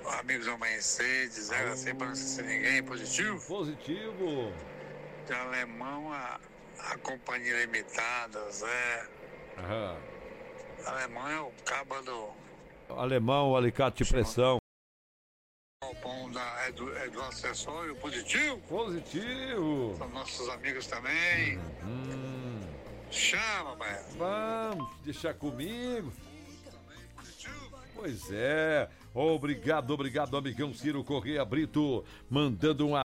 amigos do Amanhecer, de 0 a 100 para não esquecer ninguém, positivo. Positivo. De Alemão, a Companhia Limitada, Zé. Aham. Alemão é o cabo do Alemão, alicate de pressão. galpão é do acessório, positivo. Positivo. São nossos amigos também. Chama, pai. Vamos deixar comigo. Pois é. Obrigado, amigão Ciro Correia Brito, mandando um